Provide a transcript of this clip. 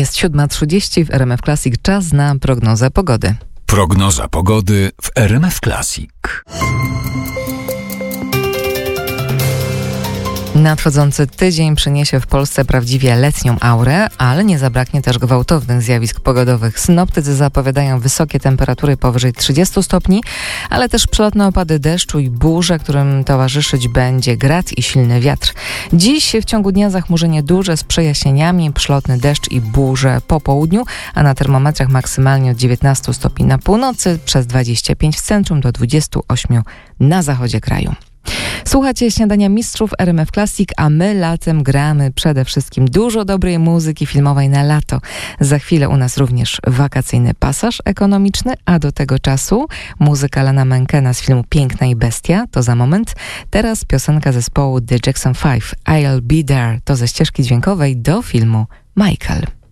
Jest 7:30 w RMF Classic. Czas na prognozę pogody. Prognoza pogody w RMF Classic. Nadchodzący tydzień przyniesie w Polsce prawdziwie letnią aurę, ale nie zabraknie też gwałtownych zjawisk pogodowych. Synoptycy zapowiadają wysokie temperatury powyżej 30 stopni, ale też przelotne opady deszczu i burze, którym towarzyszyć będzie grad i silny wiatr. Dziś w ciągu dnia zachmurzenie duże z przejaśnieniami, przelotny deszcz i burze po południu, a na termometrach maksymalnie od 19 stopni na północy, przez 25 w centrum do 28 na zachodzie kraju. Słuchacie Śniadania Mistrzów RMF Classic, a my latem gramy przede wszystkim dużo dobrej muzyki filmowej na lato. Za chwilę u nas również wakacyjny pasaż ekonomiczny, a do tego czasu muzyka Alana Menkena z filmu Piękna i Bestia, to za moment. Teraz piosenka zespołu The Jackson 5, I'll Be There, to ze ścieżki dźwiękowej do filmu Michael.